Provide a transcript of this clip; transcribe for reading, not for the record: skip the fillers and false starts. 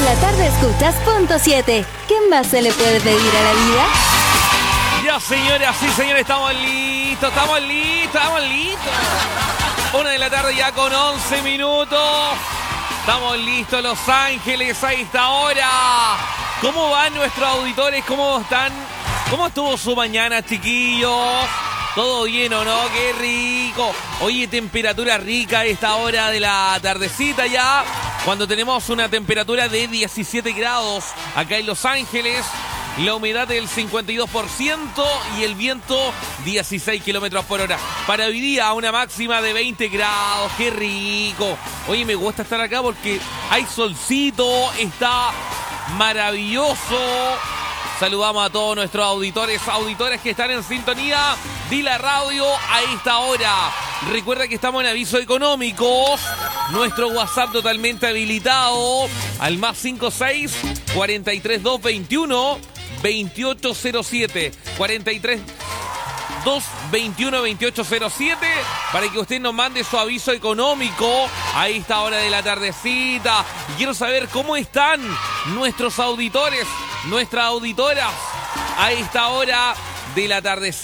la tarde escuchas Punto 7. ¿Qué más se le puede pedir a la vida? Ya, señoras y señores, estamos listos. 1 de la tarde ya con 11 minutos. Estamos listos, Los Ángeles, a esta hora. ¿Cómo van nuestros auditores? ¿Cómo están? ¿Cómo estuvo su mañana, chiquillos? ¿Todo bien o no? ¡Qué rico! Oye, temperatura rica a esta hora de la tardecita ya, cuando tenemos una temperatura de 17 grados acá en Los Ángeles, la humedad del 52% y el viento 16 kilómetros por hora. Para hoy día una máxima de 20 grados. ¡Qué rico! Oye, me gusta estar acá porque hay solcito, está maravilloso. Saludamos a todos nuestros auditores que están en sintonía de la radio a esta hora. Recuerda que estamos en aviso económico. Nuestro WhatsApp totalmente habilitado al más 56 43 221 2807 43 221 2807 para que usted nos mande su aviso económico a esta hora de la tardecita. Y quiero saber cómo están nuestros auditores, nuestras auditoras a esta hora de la tardecita.